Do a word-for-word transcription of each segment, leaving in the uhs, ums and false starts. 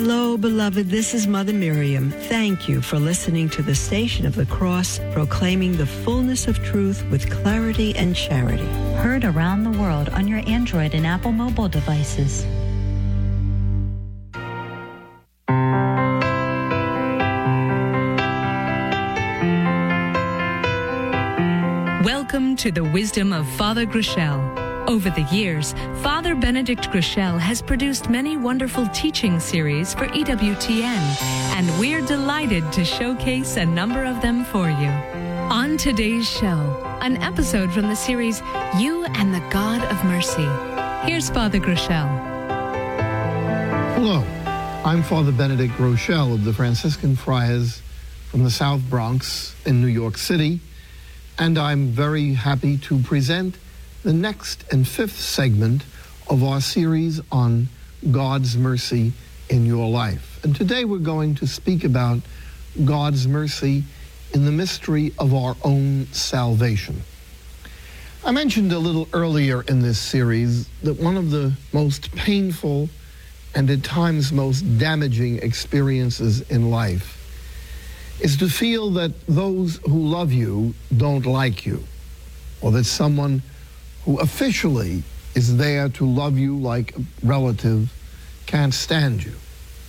Hello, beloved. This is Mother Miriam. Thank you for listening to the Station of the Cross, proclaiming the fullness of truth with clarity and charity. Heard around the world on your Android and Apple mobile devices. Welcome to the wisdom of Father Groeschel. Over the years, Father Benedict Groeschel has produced many wonderful teaching series for E W T N, and we're delighted to showcase a number of them for you. On today's show, an episode from the series You and the God of Mercy. Here's Father Groeschel. Hello, I'm Father Benedict Groeschel of the Franciscan Friars from the South Bronx in New York City, and I'm very happy to present the next and fifth segment of our series on God's mercy in your life. And today we're going to speak about God's mercy in the mystery of our own salvation. I mentioned a little earlier in this series that one of the most painful and at times most damaging experiences in life is to feel that those who love you don't like you, or that someone who officially is there to love you like a relative can't stand you.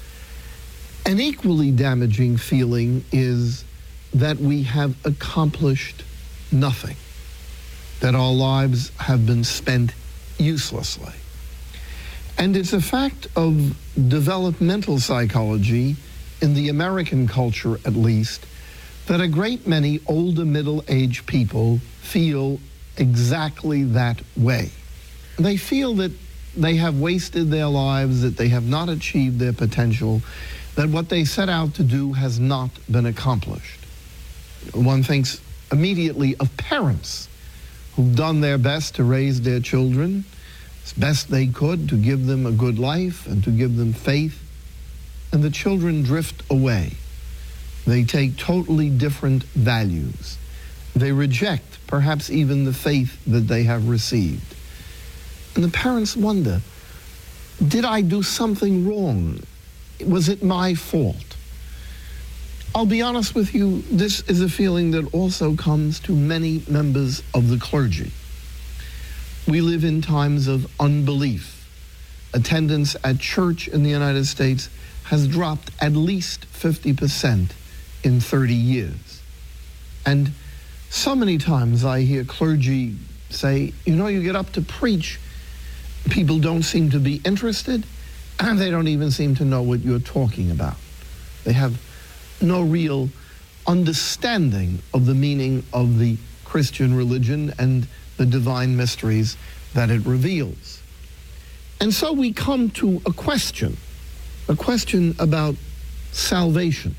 An equally damaging feeling is that we have accomplished nothing, that our lives have been spent uselessly. And it's a fact of developmental psychology, in the American culture at least, that a great many older middle-aged people feel exactly that way. They feel that they have wasted their lives, that they have not achieved their potential, that what they set out to do has not been accomplished. One thinks immediately of parents who've done their best to raise their children as best they could, to give them a good life and to give them faith, and the children drift away. They take totally different values. They reject perhaps even the faith that they have received. And the parents wonder, did I do something wrong? Was it my fault? I'll be honest with you, this is a feeling that also comes to many members of the clergy. We live in times of unbelief. Attendance at church in the United States has dropped at least fifty percent in thirty years. And so many times I hear clergy say, you know, you get up to preach, people don't seem to be interested, and they don't even seem to know what you're talking about. They have no real understanding of the meaning of the Christian religion and the divine mysteries that it reveals. And so we come to a question, a question about salvation.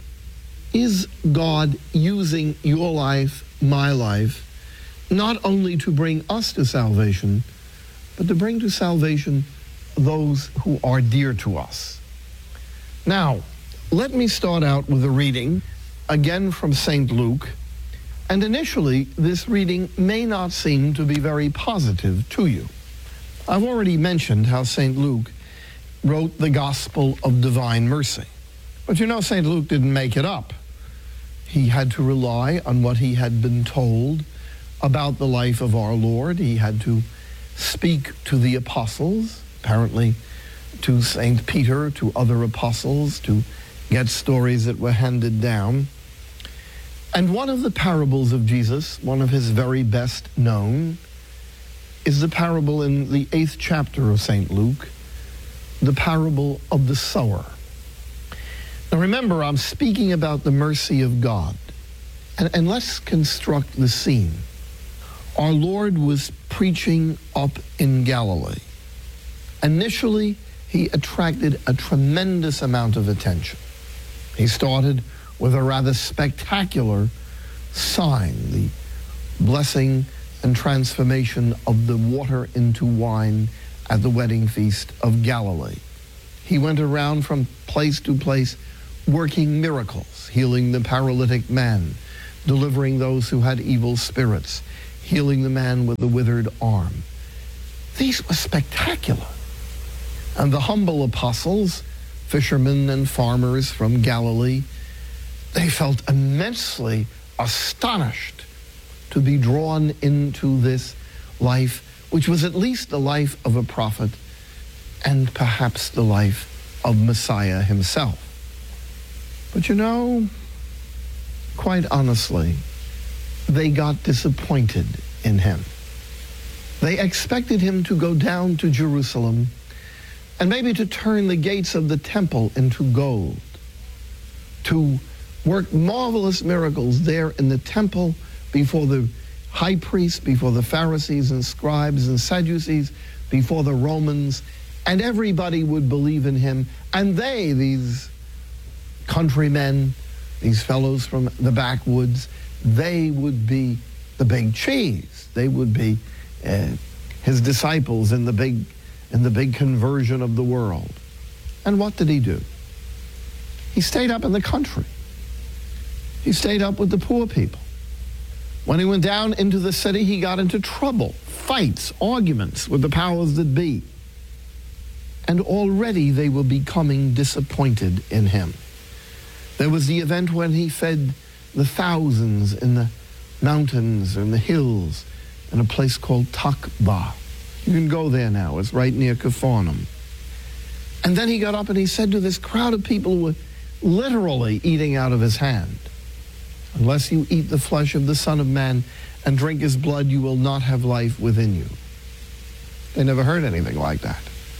Is God using your life, my life, not only to bring us to salvation, but to bring to salvation those who are dear to us? Now, let me start out with a reading, again from Saint Luke. And initially, this reading may not seem to be very positive to you. I've already mentioned how Saint Luke wrote the Gospel of Divine Mercy. But you know, Saint Luke didn't make it up. He had to rely on what he had been told about the life of our Lord. He had to speak to the apostles, apparently to Saint Peter, to other apostles, to get stories that were handed down. And one of the parables of Jesus, one of his very best known, is the parable in the eighth chapter of Saint Luke, the parable of the sower. Now remember, I'm speaking about the mercy of God. And, and let's construct the scene. Our Lord was preaching up in Galilee. Initially, he attracted a tremendous amount of attention. He started with a rather spectacular sign, the blessing and transformation of the water into wine at the wedding feast of Galilee. He went around from place to place working miracles, healing the paralytic man, delivering those who had evil spirits, healing the man with the withered arm. These were spectacular. And the humble apostles fishermen and farmers from Galilee. They felt immensely astonished to be drawn into this life, which was at least the life of a prophet and perhaps the life of Messiah himself. But you know, quite honestly, they got disappointed in him. They expected him to go down to Jerusalem and maybe to turn the gates of the temple into gold, to work marvelous miracles there in the temple before the high priests, before the Pharisees and scribes and Sadducees, before the Romans, and everybody would believe in him. And they, these countrymen, these fellows from the backwoods, they would be the big cheese. They would be uh, his disciples in the big in the big conversion of the world. And what did he do? He stayed up in the country. He stayed up with the poor people. When he went down into the city, he got into trouble, fights, arguments with the powers that be. And already they were becoming disappointed in him. There was the event when he fed the thousands in the mountains and the hills in a place called Takba. You can go there now. It's right near Capharnaum. And then he got up and he said to this crowd of people who were literally eating out of his hand, "Unless you eat the flesh of the Son of Man and drink his blood, you will not have life within you." They never heard anything like that.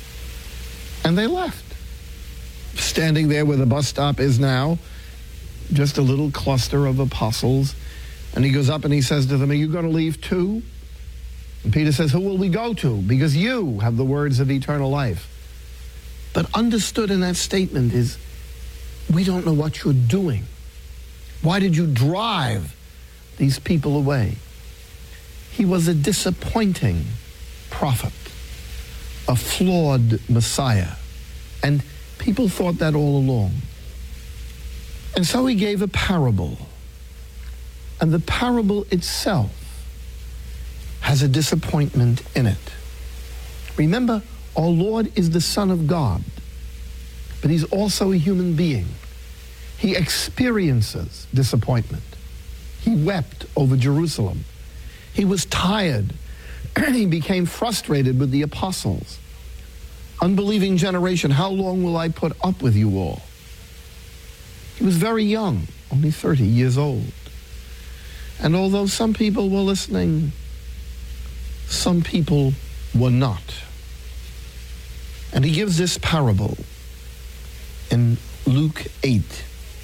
And they left. Standing there where the bus stop is now, just a little cluster of apostles. And he goes up and he says to them, "Are you going to leave too?" And Peter says, "Who will we go to? Because you have the words of eternal life." But understood in that statement is, we don't know what you're doing. Why did you drive these people away? He was a disappointing prophet, a flawed Messiah. And people thought that all along. And so he gave a parable. And the parable itself has a disappointment in it. Remember, our Lord is the Son of God, but he's also a human being. He experiences disappointment. He wept over Jerusalem. He was tired. He became frustrated with the apostles. Unbelieving generation, how long will I put up with you all? He was very young, only thirty years old. And although some people were listening, some people were not. And he gives this parable in Luke eight.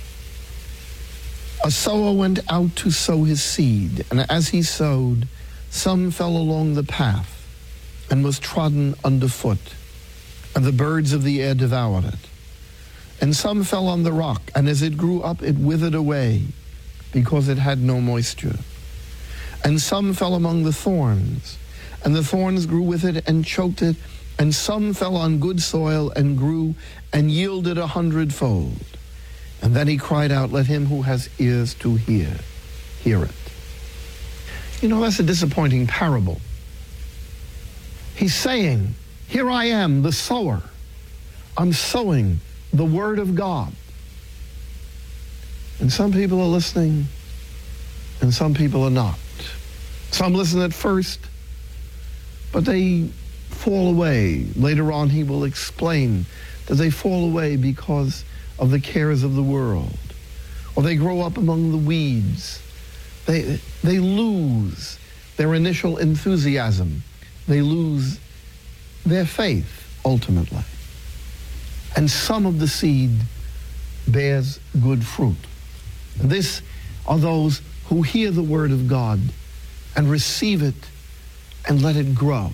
A sower went out to sow his seed, and as he sowed, some fell along the path and was trodden underfoot, and the birds of the air devoured it. And some fell on the rock, and as it grew up, it withered away, because it had no moisture. And some fell among the thorns, and the thorns grew with it and choked it. And some fell on good soil and grew and yielded a hundredfold. And then he cried out, "Let him who has ears to hear, hear it." You know, that's a disappointing parable. He's saying, here I am, the sower. I'm sowing the word of God. And some people are listening, and some people are not. Some listen at first, but they fall away. Later on, he will explain that they fall away because of the cares of the world, or they grow up among the weeds. They, they lose their initial enthusiasm. They lose their faith, ultimately. And some of the seed bears good fruit. And this are those who hear the word of God and receive it and let it grow.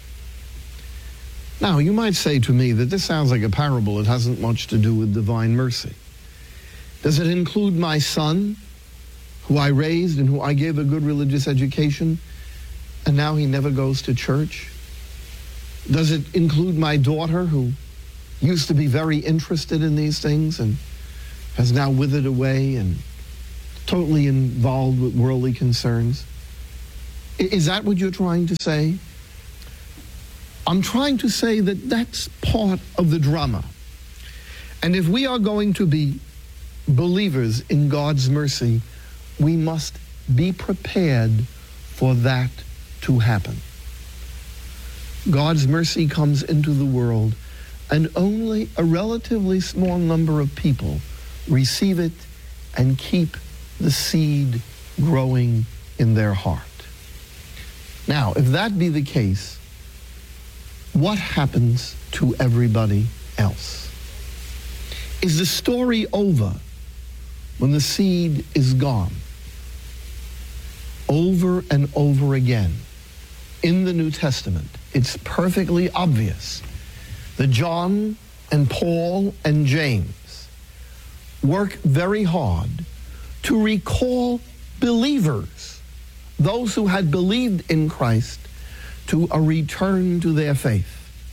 Now, you might say to me that this sounds like a parable. It hasn't much to do with divine mercy. Does it include my son, who I raised and who I gave a good religious education, and now he never goes to church? Does it include my daughter, who used to be very interested in these things and has now withered away and totally involved with worldly concerns? Is that what you're trying to say? I'm trying to say that that's part of the drama. And if we are going to be believers in God's mercy, we must be prepared for that to happen. God's mercy comes into the world, and only a relatively small number of people receive it and keep the seed growing in their heart. Now, if that be the case, what happens to everybody else? Is the story over when the seed is gone? Over and over again in the New Testament, it's perfectly obvious that John and Paul and James work very hard to recall believers, those who had believed in Christ, to a return to their faith.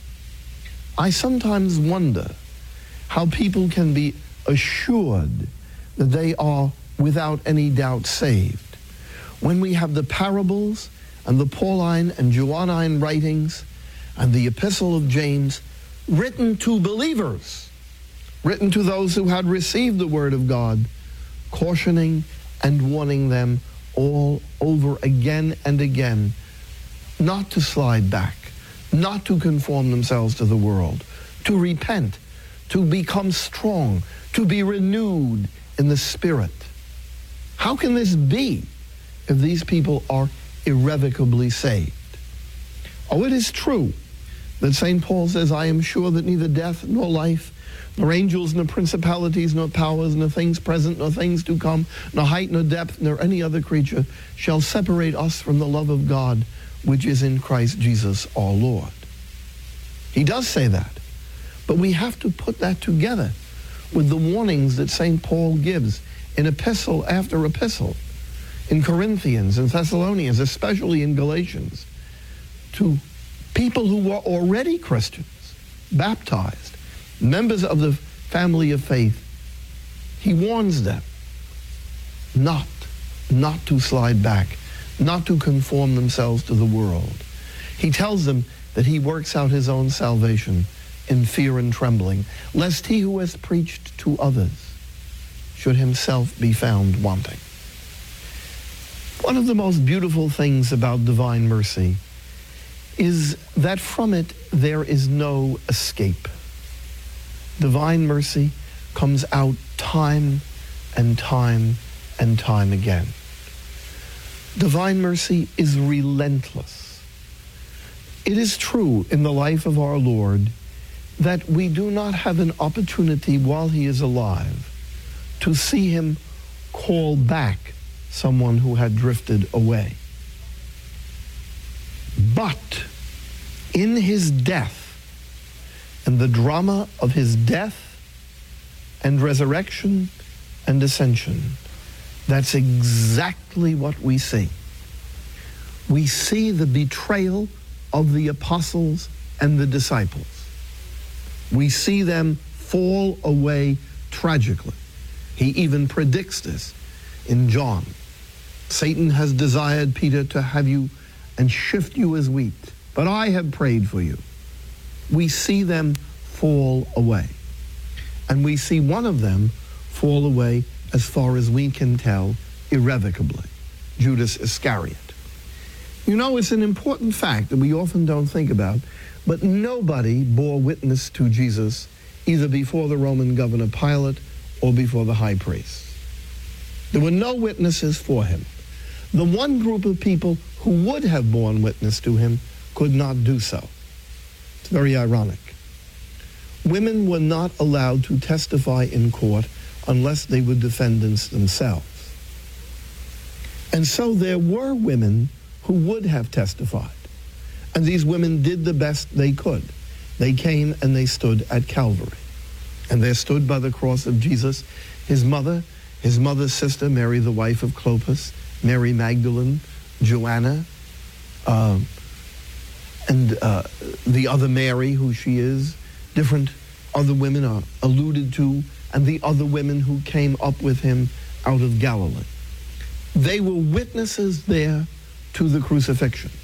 I sometimes wonder how people can be assured that they are without any doubt saved when we have the parables and the Pauline and Johannine writings and the Epistle of James written to believers, written to those who had received the Word of God, cautioning and warning them all over again and again not to slide back, not to conform themselves to the world, to repent, to become strong, to be renewed in the Spirit. How can this be if these people are irrevocably saved? Oh, it is true that Saint Paul says, I am sure that neither death nor life, nor angels, nor principalities, nor powers, nor things present, nor things to come, nor height, nor depth, nor any other creature shall separate us from the love of God, which is in Christ Jesus our Lord. He does say that, but we have to put that together with the warnings that Saint Paul gives in epistle after epistle, in Corinthians and Thessalonians, especially in Galatians, to people who were already Christians, baptized, members of the family of faith. He warns them not, not to slide back, not to conform themselves to the world. He tells them that he works out his own salvation in fear and trembling, lest he who has preached to others should himself be found wanting. One of the most beautiful things about divine mercy is that from it there is no escape. Divine mercy comes out time and time and time again. Divine mercy is relentless. It is true in the life of our Lord that we do not have an opportunity while he is alive to see him call back someone who had drifted away. But in his death, and the drama of his death and resurrection and ascension, that's exactly what we see. We see the betrayal of the apostles and the disciples. We see them fall away tragically. He even predicts this in John. Satan has desired, Peter, to have you and shift you as wheat, but I have prayed for you. We see them fall away. And we see one of them fall away, as far as we can tell, irrevocably, Judas Iscariot. You know, it's an important fact that we often don't think about, but nobody bore witness to Jesus either before the Roman governor Pilate or before the high priest. There were no witnesses for him. The one group of people who would have borne witness to him could not do so. It's very ironic. Women were not allowed to testify in court unless they were defendants themselves. And so there were women who would have testified. And these women did the best they could. They came and they stood at Calvary. And there stood by the cross of Jesus his mother, his mother's sister, Mary, the wife of Clopas, Mary Magdalene, Joanna, uh, and uh, the other Mary, who she is. Different other women are alluded to, and the other women who came up with him out of Galilee. They were witnesses there to the crucifixion.